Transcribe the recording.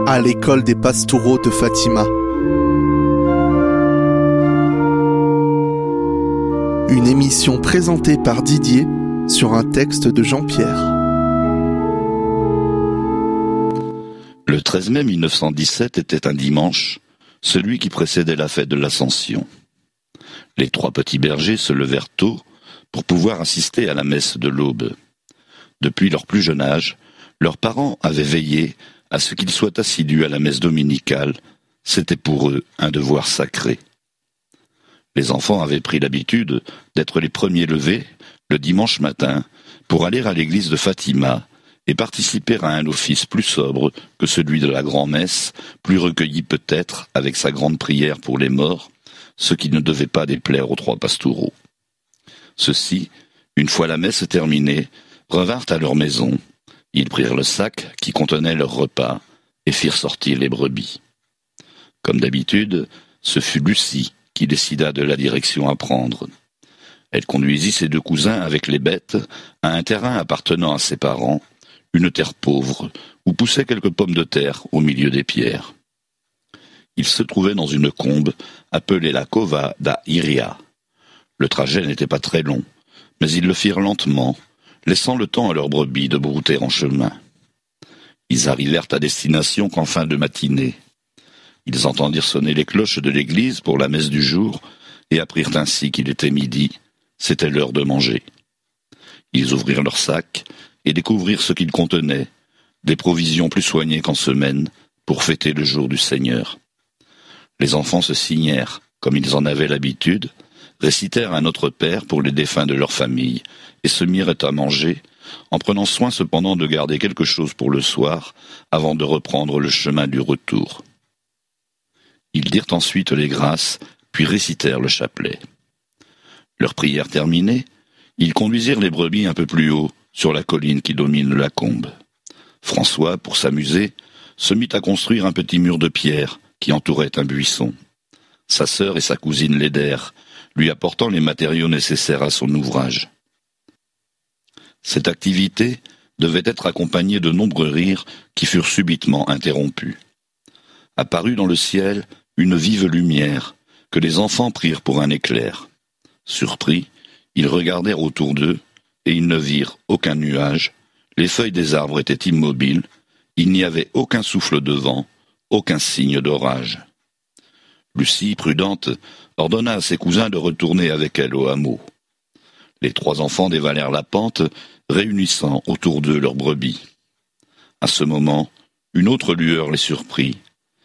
à l'école des pastoraux de Fatima. Une émission présentée par Didier sur un texte de Jean-Pierre. Le 13 mai 1917 était un dimanche, celui qui précédait la fête de l'Ascension. Les trois petits bergers se levèrent tôt pour pouvoir assister à la messe de l'aube. Depuis leur plus jeune âge, leurs parents avaient veillé à ce qu'ils soient assidus à la messe dominicale. C'était pour eux un devoir sacré. Les enfants avaient pris l'habitude d'être les premiers levés le dimanche matin pour aller à l'église de Fatima et participer à un office plus sobre que celui de la grand-messe, plus recueilli peut-être avec sa grande prière pour les morts, ce qui ne devait pas déplaire aux trois pastoraux. Ceux-ci, une fois la messe terminée, revinrent à leur maison. Ils prirent le sac qui contenait leur repas et firent sortir les brebis. Comme d'habitude, ce fut Lucie qui décida de la direction à prendre. Elle conduisit ses deux cousins avec les bêtes à un terrain appartenant à ses parents, une terre pauvre, où poussaient quelques pommes de terre au milieu des pierres. Ils se trouvaient dans une combe appelée la Cova da Iria. Le trajet n'était pas très long, mais ils le firent lentement, laissant le temps à leurs brebis de brouter en chemin. Ils arrivèrent à destination qu'en fin de matinée. Ils entendirent sonner les cloches de l'église pour la messe du jour et apprirent ainsi qu'il était midi, c'était l'heure de manger. Ils ouvrirent leurs sacs et découvrirent ce qu'ils contenaient, des provisions plus soignées qu'en semaine, pour fêter le jour du Seigneur. Les enfants se signèrent, comme ils en avaient l'habitude, récitèrent un Notre Père pour les défunts de leur famille, et se mirent à manger, en prenant soin cependant de garder quelque chose pour le soir, avant de reprendre le chemin du retour. Ils dirent ensuite les grâces, puis récitèrent le chapelet. Leur prière terminée, ils conduisirent les brebis un peu plus haut, sur la colline qui domine la combe. François, pour s'amuser, se mit à construire un petit mur de pierre qui entourait un buisson. Sa sœur et sa cousine l'aidèrent, lui apportant les matériaux nécessaires à son ouvrage. Cette activité devait être accompagnée de nombreux rires qui furent subitement interrompus. Apparut dans le ciel une vive lumière que les enfants prirent pour un éclair. Surpris, ils regardèrent autour d'eux et ils ne virent aucun nuage, les feuilles des arbres étaient immobiles, il n'y avait aucun souffle de vent, aucun signe d'orage. Lucie, prudente, ordonna à ses cousins de retourner avec elle au hameau. Les trois enfants dévalèrent la pente, réunissant autour d'eux leurs brebis. À ce moment, une autre lueur les surprit,